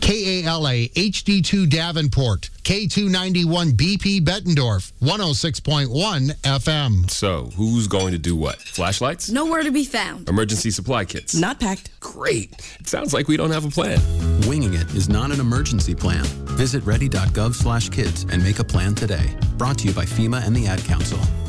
KALA HD2 Davenport, K291 BP Bettendorf, 106.1 FM. So, who's going to do what? Flashlights? Nowhere to be found. Emergency supply kits? Not packed. Great. It sounds like we don't have a plan. Winging it is not an emergency plan. Visit ready.gov/kids and make a plan today. Brought to you by FEMA and the Ad Council.